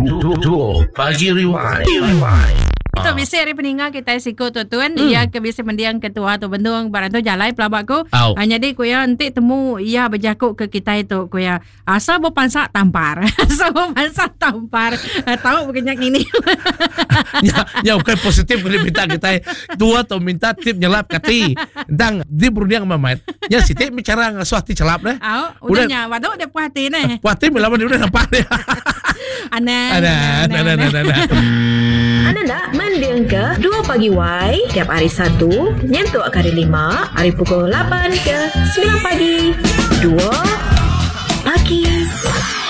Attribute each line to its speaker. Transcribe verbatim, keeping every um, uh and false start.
Speaker 1: Duo Pagi Rewind.
Speaker 2: Tu biasa hari peninggal kita sikut tu tuan hmm. ia ke biasa mendiang ketua tu bendung barang tu jalai pelabak ku
Speaker 1: oh.
Speaker 2: hanya dia ku ya nanti temu ia berjakuk ke kita itu ku ya asal bo pansak tampar asal bo pansak tampar tahu berkenyak ini
Speaker 1: ya ya bukan positif boleh minta kita tua tu minta tip nyelap kati tentang di berundang mamat ya si tip bicara ngasuhati celap deh
Speaker 2: oh udahnya waduh dia puas hati nih
Speaker 1: puas hati melawan dia udah nampak deh
Speaker 2: aneh
Speaker 1: ada ada ada ada
Speaker 3: Anda nak mendiang ke Dua Pagi Y tiap hari Sabtu nyentuh kali lima hari pukul lapan ke sembilan pagi. Dua Pagi